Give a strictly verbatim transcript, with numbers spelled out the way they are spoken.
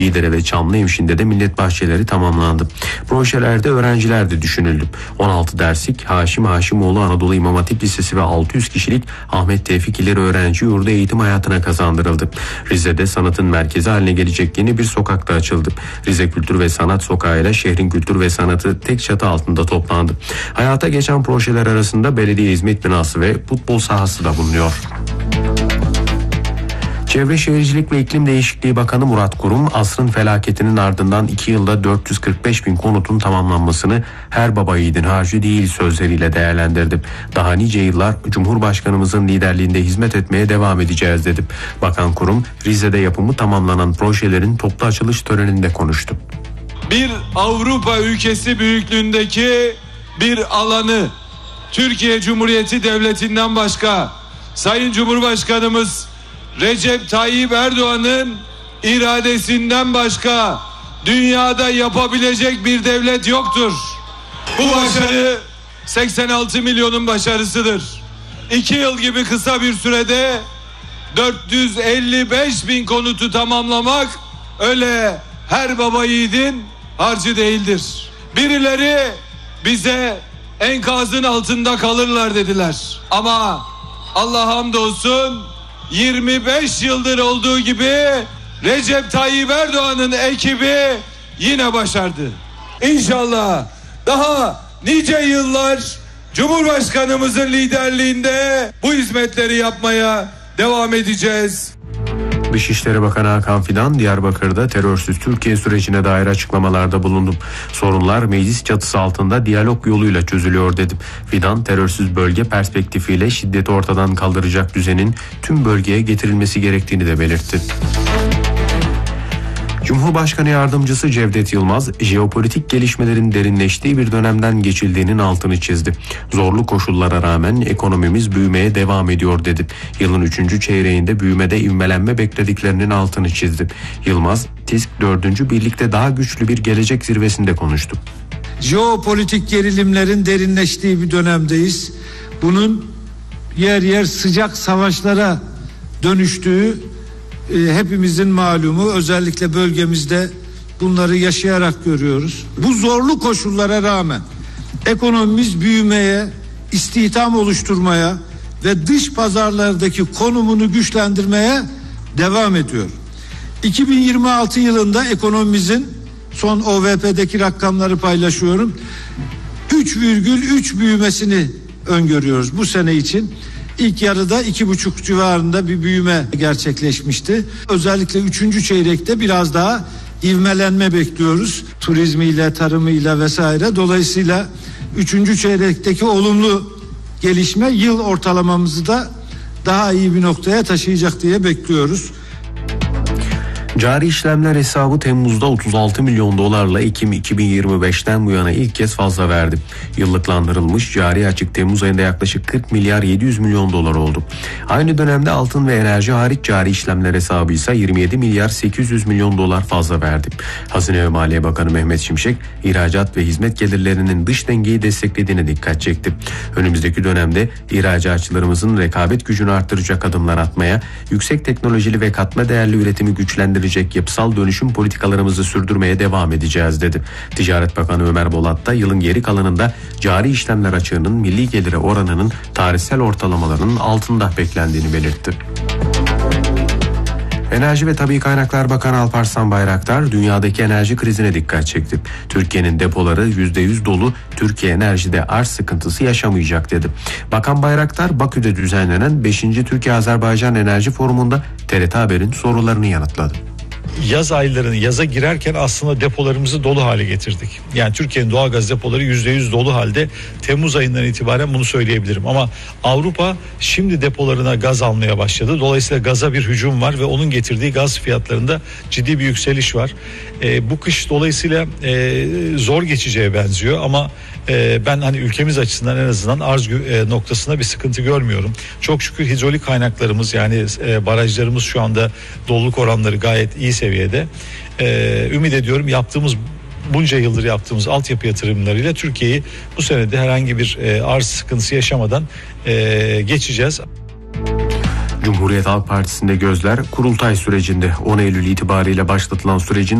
İğdere ve Çamlıhemşin'de de millet bahçeleri tamamlandı. Projelerde öğrenciler de düşünüldü. on altı derslik Haşim Haşimoğlu Anadolu İmam Hatip Lisesi ve altı yüz kişilik Ahmet Tevfik İleri Öğrenci Yurdu eğitim hayatına kazandırıldı. Rize'de sanatın merkezi haline gelecek yeni bir sokakta açıldı. Rize Kültür ve Sanat Sokağı ile şehrin kültür ve sanatı tek çatı altında toplandı. Hayata geçen projeler arasında belediye hizmet binası ve futbol sahası da bulunuyor. Çevre Şehircilik ve İklim Değişikliği Bakanı Murat Kurum, asrın felaketinin ardından iki yılda dört yüz kırk beş bin konutun tamamlanmasını her baba yiğidin harcı değil sözleriyle değerlendirdi. Daha nice yıllar Cumhurbaşkanımızın liderliğinde hizmet etmeye devam edeceğiz dedi. Bakan Kurum, Rize'de yapımı tamamlanan projelerin toplu açılış töreninde konuştu. Bir Avrupa ülkesi büyüklüğündeki bir alanı Türkiye Cumhuriyeti Devleti'nden başka Sayın Cumhurbaşkanımız Recep Tayyip Erdoğan'ın iradesinden başka dünyada yapabilecek bir devlet yoktur. Bu başarı seksen altı milyonun başarısıdır. İki yıl gibi kısa bir sürede dört yüz elli beş bin konutu tamamlamak öyle her baba yiğidin harcı değildir. Birileri bize enkazın altında kalırlar dediler. Ama Allah hamdolsun yirmi beş yıldır olduğu gibi Recep Tayyip Erdoğan'ın ekibi yine başardı. İnşallah daha nice yıllar Cumhurbaşkanımızın liderliğinde bu hizmetleri yapmaya devam edeceğiz. Dışişleri Bakanı Hakan Fidan, Diyarbakır'da terörsüz Türkiye sürecine dair açıklamalarda bulundu. Sorunlar meclis çatısı altında diyalog yoluyla çözülüyor dedi. Fidan, terörsüz bölge perspektifiyle şiddeti ortadan kaldıracak düzenin tüm bölgeye getirilmesi gerektiğini de belirtti. Cumhurbaşkanı Yardımcısı Cevdet Yılmaz, jeopolitik gelişmelerin derinleştiği bir dönemden geçildiğinin altını çizdi. Zorlu koşullara rağmen ekonomimiz büyümeye devam ediyor dedi. Yılın üçüncü çeyreğinde büyümede ivmelenme beklediklerinin altını çizdi. Yılmaz, TİSK dördüncü birlikte daha güçlü bir gelecek zirvesinde konuştu. Jeopolitik gerilimlerin derinleştiği bir dönemdeyiz. Bunun yer yer sıcak savaşlara dönüştüğü hepimizin malumu, özellikle bölgemizde bunları yaşayarak görüyoruz. Bu zorlu koşullara rağmen ekonomimiz büyümeye, istihdam oluşturmaya ve dış pazarlardaki konumunu güçlendirmeye devam ediyor. iki bin yirmi altı yılında ekonomimizin son O V P'deki rakamları paylaşıyorum. üç virgül üç büyümesini öngörüyoruz bu sene için. İlk yarıda iki buçuk civarında bir büyüme gerçekleşmişti. Özellikle üçüncü çeyrekte biraz daha ivmelenme bekliyoruz. Turizmiyle, tarımıyla vesaire. Dolayısıyla üçüncü çeyrekteki olumlu gelişme yıl ortalamamızı da daha iyi bir noktaya taşıyacak diye bekliyoruz. Cari işlemler hesabı Temmuz'da otuz altı milyon dolarla Ekim iki bin yirmi beşten bu yana ilk kez fazla verdi. Yıllıklandırılmış cari açık Temmuz ayında yaklaşık kırk milyar yedi yüz milyon dolar oldu. Aynı dönemde altın ve enerji hariç cari işlemler hesabı ise yirmi yedi milyar sekiz yüz milyon dolar fazla verdi. Hazine ve Maliye Bakanı Mehmet Şimşek, ihracat ve hizmet gelirlerinin dış dengeyi desteklediğine dikkat çekti. Önümüzdeki dönemde ihracatçılarımızın rekabet gücünü arttıracak adımlar atmaya, yüksek teknolojili ve katma değerli üretimi güçlendirecek yapısal dönüşüm politikalarımızı sürdürmeye devam edeceğiz dedi. Ticaret Bakanı Ömer Bolat da yılın geri kalanında cari işlemler açığının milli gelire oranının tarihsel ortalamalarının altında beklendiğini belirtti. Enerji ve Tabii Kaynaklar Bakanı Alparslan Bayraktar dünyadaki enerji krizine dikkat çekti. Türkiye'nin depoları yüzde yüz dolu, Türkiye enerjide arz sıkıntısı yaşamayacak dedi. Bakan Bayraktar, Bakü'de düzenlenen beşinci Türkiye-Azerbaycan Enerji Forumu'nda T R T Haber'in sorularını yanıtladı. Yaz aylarını yaza girerken aslında depolarımızı dolu hale getirdik. Yani Türkiye'nin doğalgaz depoları yüzde yüz dolu halde. Temmuz ayından itibaren bunu söyleyebilirim. Ama Avrupa şimdi depolarına gaz almaya başladı. Dolayısıyla gaza bir hücum var ve onun getirdiği gaz fiyatlarında ciddi bir yükseliş var. E, bu kış dolayısıyla e, zor geçeceğe benziyor ama e, ben hani ülkemiz açısından en azından arz e, noktasında bir sıkıntı görmüyorum. Çok şükür hidrolik kaynaklarımız yani e, barajlarımız şu anda doluluk oranları gayet iyi seviyede. Ee, ümit ediyorum yaptığımız bunca yıldır yaptığımız altyapı yatırımlarıyla Türkiye'yi bu senede herhangi bir e, arz sıkıntısı yaşamadan e, geçeceğiz. Cumhuriyet Halk Partisi'nde gözler kurultay sürecinde. on Eylül itibariyle başlatılan sürecin